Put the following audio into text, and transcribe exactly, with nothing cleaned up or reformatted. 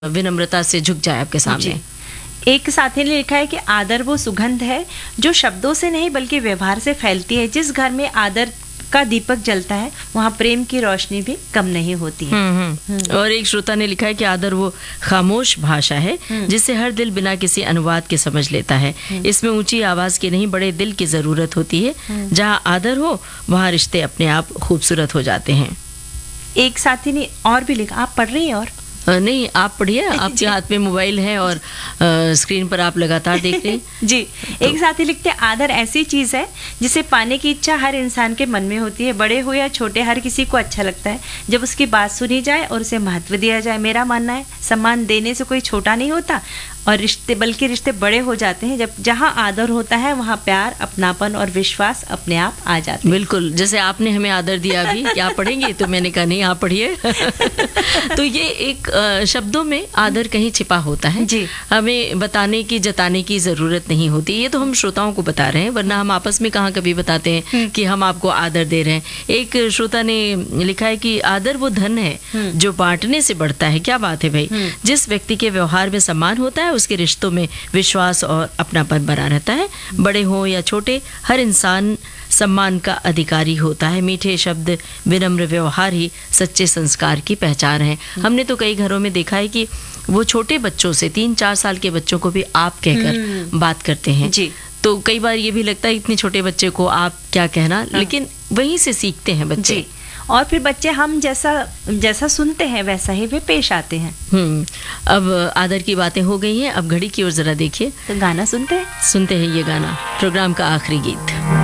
विनम्रता से झुक जाए आपके सामने। एक साथी ने लिखा है कि आदर वो सुगंध है जो शब्दों से नहीं बल्कि व्यवहार से फैलती है। जिस घर में आदर का दीपक जलता है वहाँ प्रेम की रोशनी भी कम नहीं होती है। हुँ, हुँ। और एक श्रोता ने लिखा है कि आदर वो खामोश भाषा है जिसे हर दिल बिना किसी अनुवाद के समझ लेता है। इसमें ऊंची आवाज की नहीं बड़े दिल की जरूरत होती है। जहाँ आदर हो वहाँ रिश्ते अपने आप खूबसूरत हो जाते हैं। एक साथी ने और भी लिखा, आप पढ़ रही हैं? और नहीं, आप पढ़िए, आपके हाथ में मोबाइल है और आ, स्क्रीन पर आप लगातार देख रहे हैं। जी, एक साथी लिखते हैं, आदर ऐसी चीज़ है जिसे पाने की इच्छा हर इंसान के मन में होती है। बड़े हो या छोटे हर किसी को अच्छा लगता है जब उसकी बात सुनी जाए और उसे महत्व दिया जाए। मेरा मानना है सम्मान देने से कोई छोटा नहीं होता और रिश्ते बल्कि रिश्ते बड़े हो जाते हैं जब जहाँ आदर होता है वहाँ प्यार, अपनापन और विश्वास अपने आप आ जाते हैं। बिल्कुल, जैसे आपने हमें आदर दिया अभी, क्या पढ़ेंगे? तो मैंने कहा नहीं, आप पढ़िए। तो ये एक शब्दों में आदर कहीं छिपा होता है जी। हमें बताने की जताने की जरूरत नहीं होती। ये तो हम श्रोताओं को बता रहे हैं, वरना हम आपस में कहाँ कभी बताते हैं कि हम आपको आदर दे रहे हैं। एक श्रोता ने लिखा है कि आदर वो धन है जो बांटने से बढ़ता है। क्या बात है भाई। जिस व्यक्ति के व्यवहार में सम्मान होता है उसके रिश्तों में विश्वास और अपनापन बना रहता है। बड़े हो या छोटे हर इंसान सम्मान का अधिकारी होता है। मीठे शब्द, विनम्र व्यवहार ही सच्चे संस्कार की पहचान है। हमने तो कई घरों में देखा है कि वो छोटे बच्चों से, तीन चार साल के बच्चों को भी आप कहकर बात करते हैं। जी। तो कई बार ये भी लगता है इतने छोटे बच्चे को आप क्या कहना, लेकिन वहीं से सीखते हैं बच्चे। जी। और फिर बच्चे हम जैसा जैसा सुनते हैं वैसा ही वे पेश आते हैं। हम्म अब आदर की बातें हो गई हैं, अब घड़ी की ओर जरा देखिए। तो गाना सुनते हैं सुनते हैं ये गाना, प्रोग्राम का आखिरी गीत।